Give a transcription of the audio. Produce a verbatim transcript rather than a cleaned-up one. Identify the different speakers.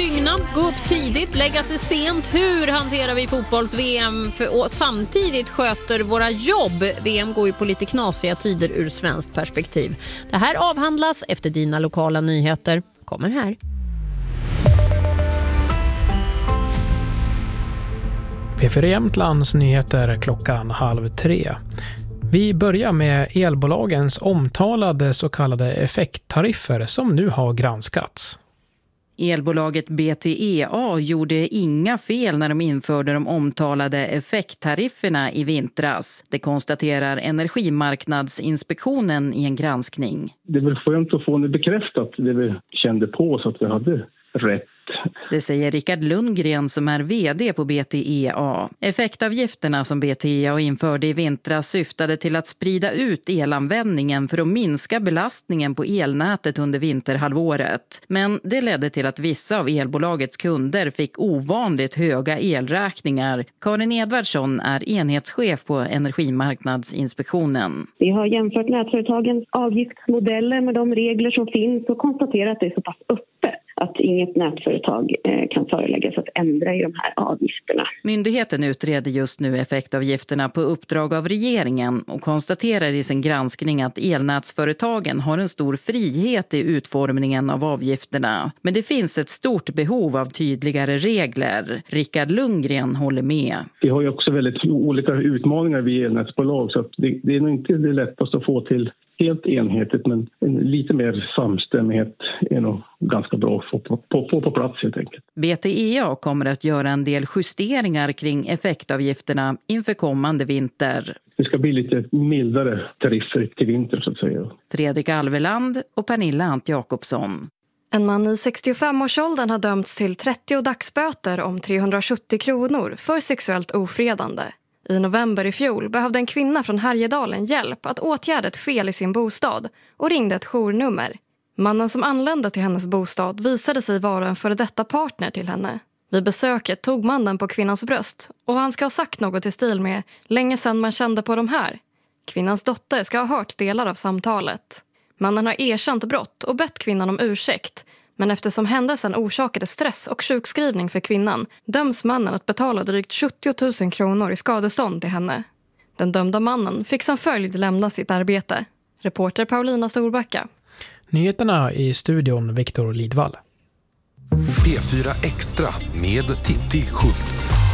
Speaker 1: dygna, gå upp tidigt, lägga sig sent. Hur hanterar vi fotbolls-V M för, och samtidigt sköter våra jobb? V M går ju på lite knasiga tider ur svenskt perspektiv. Det här avhandlas efter dina lokala nyheter. Kommer här.
Speaker 2: P fyra Jämtlands nyheter klockan halv tre. Vi börjar med elbolagens omtalade så kallade effekttariffer som nu har granskats.
Speaker 3: Elbolaget B T E A gjorde inga fel när de införde de omtalade effekttarifferna i vintras. Det konstaterar Energimarknadsinspektionen i en granskning.
Speaker 4: Det är väl skönt att få det bekräftat, det vi kände på så att vi hade rätt.
Speaker 3: Det säger Rickard Lundgren som är vd på B T E A. Effektavgifterna som B T E A införde i vintras syftade till att sprida ut elanvändningen för att minska belastningen på elnätet under vinterhalvåret. Men det ledde till att vissa av elbolagets kunder fick ovanligt höga elräkningar. Karin Edvardsson är enhetschef på Energimarknadsinspektionen.
Speaker 5: Vi har jämfört nätföretagens avgiftsmodeller med de regler som finns och konstaterat att det är så pass öppet att inget nätföretag kan föreläggas att ändra i de här avgifterna.
Speaker 3: Myndigheten utreder just nu effektavgifterna på uppdrag av regeringen och konstaterar i sin granskning att elnätsföretagen har en stor frihet i utformningen av avgifterna. Men det finns ett stort behov av tydligare regler. Rickard Lundgren håller med.
Speaker 4: Vi har ju också väldigt olika utmaningar vid elnätsbolag så att det, det är nog inte det lättaste att få till helt enhetligt, men en lite mer samstämmighet är nog ganska bra att få på, på, på, på plats helt enkelt.
Speaker 3: B T E A kommer att göra en del justeringar kring effektavgifterna inför kommande vinter.
Speaker 4: Det ska bli lite mildare tariffer till vinter så att säga.
Speaker 3: Fredrik Alveland och Pernilla Ant Jakobsson.
Speaker 6: En man i sextiofem-årsåldern har dömts till trettio dagsböter om trehundrasjuttio kronor för sexuellt ofredande. I november i fjol behövde en kvinna från Härjedalen hjälp att åtgärda ett fel i sin bostad och ringde ett journummer. Mannen som anlände till hennes bostad visade sig vara en före detta partner till henne. Vid besöket tog mannen på kvinnans bröst och han ska ha sagt något i stil med "länge sedan man kände på de här". Kvinnans dotter ska ha hört delar av samtalet. Mannen har erkänt brott och bett kvinnan om ursäkt. Men eftersom händelsen orsakade stress och sjukskrivning för kvinnan döms mannen att betala drygt sjuttio tusen kronor i skadestånd till henne. Den dömda mannen fick som följd lämna sitt arbete. Reporter Paulina Storbacka.
Speaker 2: Nyheterna i studion Viktor Lidvall.
Speaker 7: P fyra Extra med Titti Schultz.